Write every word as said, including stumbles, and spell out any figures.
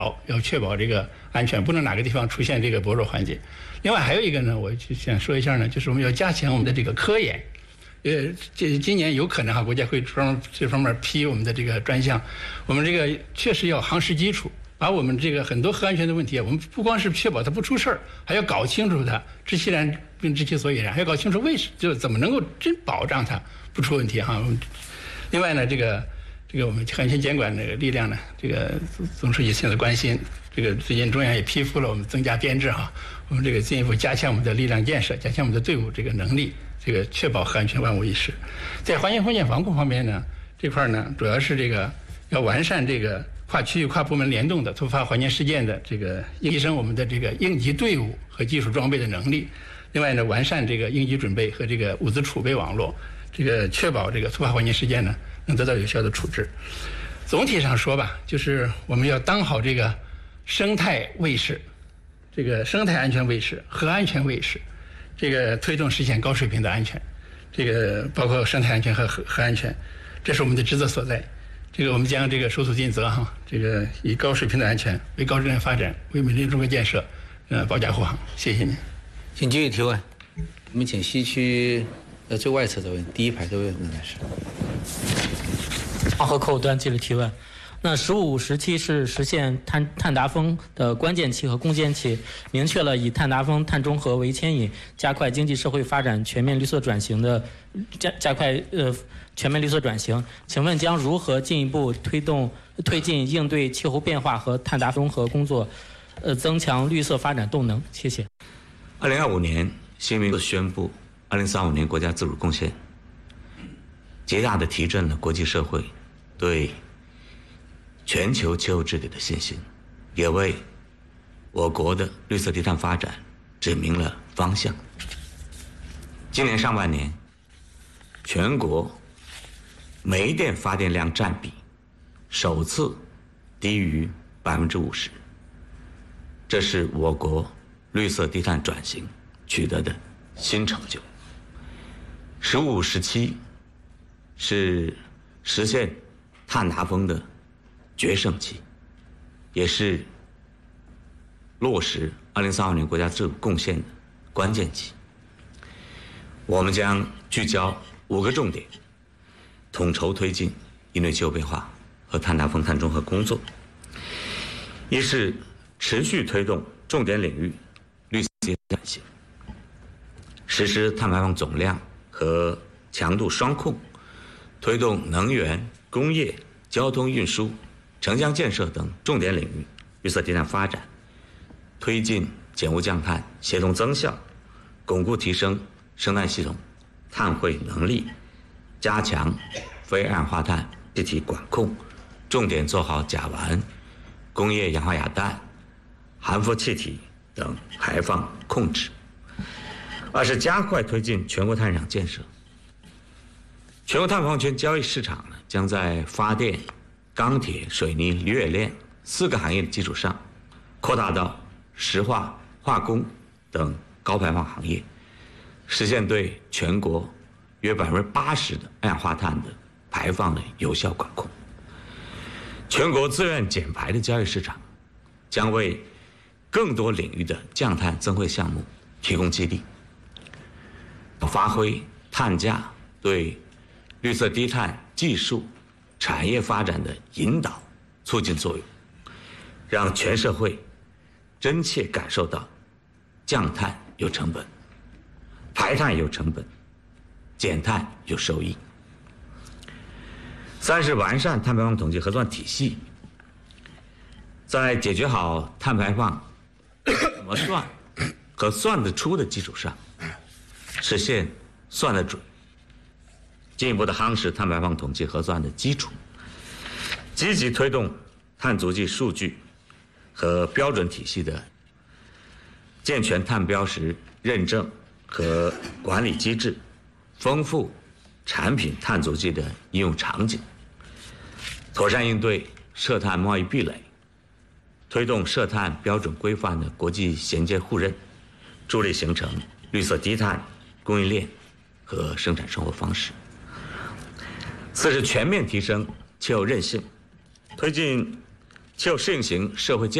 要确保这个安全，不能哪个地方出现这个薄弱环节。另外还有一个呢，我就想说一下呢，就是我们要加强我们的这个科研。呃，这今年有可能哈，国家会专门这方面批我们的这个专项。我们这个确实要夯实基础，把我们这个很多核安全的问题，我们不光是确保它不出事儿，还要搞清楚它知其然并知其所以然，还要搞清楚为什就怎么能够真保障它不出问题哈。另外呢，这个这个我们安全监管这个力量呢，这个总书记现在关心，这个最近中央也批复了我们增加编制哈，我们这个进一步加强我们的力量建设，加强我们的队伍这个能力。这个确保核安全万无一失。在环境风险防控方面呢，这块呢主要是这个要完善这个跨区域、跨部门联动的突发环境事件的这个提升我们的这个应急队伍和技术装备的能力。另外呢，完善这个应急准备和这个物资储备网络，这个确保这个突发环境事件呢能得到有效的处置。总体上说吧，就是我们要当好这个生态卫士，这个生态安全卫士、核安全卫士。这个推动实现高水平的安全，这个包括生态安全和核核安全，这是我们的职责所在。这个我们将这个手足尽责哈，这个以高水平的安全为高质量发展，为美丽中国建设，呃，保驾护航。谢谢您。 请继续提问。我们请西区呃最外侧这位第一排这位男士。 黄河口端接着提问。那“十五”时期是实现碳碳达峰的关键期和攻坚期，明确了以碳达峰、碳中和为牵引，加快经济社会发展、全面绿色转型的加加快呃全面绿色转型。请问将如何进一步推动推进应对气候变化和碳达峰和工作，呃增强绿色发展动能？谢谢。 二零二五年，新民主宣布，二零三五年国家自主贡献，极大的提振了国际社会对全球气候治理的信心，也为我国的绿色低碳发展指明了方向。今年上半年，全国煤电发电量占比首次低于百分之五十，这是我国绿色低碳转型取得的新成就。十五、十七是实现碳达峰的决胜期，也是落实二零三五年国家自主贡献的关键期。我们将聚焦五个重点，统筹推进应对气候变化和碳达峰、碳中和工作。一是持续推动重点领域绿色转型，实施碳排放总量和强度双控，推动能源、工业、交通运输、城乡建设等重点领域绿色低碳发展，推进减污降碳协同增效，巩固提升生态系统碳汇能力，加强非二氧化碳气体管控，重点做好甲烷、工业氧化亚氮、含氟气体等排放控制。二是加快推进全国碳市场建设。全国碳排放权交易市场呢，将在发电、钢铁、水泥、铝冶炼四个行业的基础上，扩大到石化、化工等高排放行业，实现对全国约百分之八十的二氧化碳的排放的有效管控。全国自愿减排的交易市场，将为更多领域的降碳增汇项目提供激励，发挥碳价对绿色低碳技术产业发展的引导促进作用，让全社会真切感受到降碳有成本，排碳有成本，减碳有收益。三是完善碳排放统计核算体系，在解决好碳排放怎么算和算得出的基础上，实现算得准，进一步的夯实碳排放统计核算的基础，积极推动碳足迹数据和标准体系的健全碳标识认证和管理机制，丰富产品碳足迹的应用场景，妥善应对涉碳贸易壁垒，推动涉碳标准规范的国际衔接互认，助力形成绿色低碳供应链和生产生活方式。四是全面提升气候韧性，推进气候适应型社会建